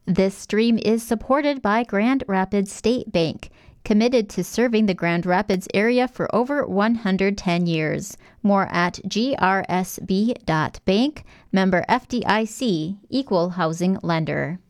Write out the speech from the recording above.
This stream is supported by Grand Rapids State Bank, committed to serving the Grand Rapids area for over 110 years. More at grsb.bank, member FDIC, equal housing lender.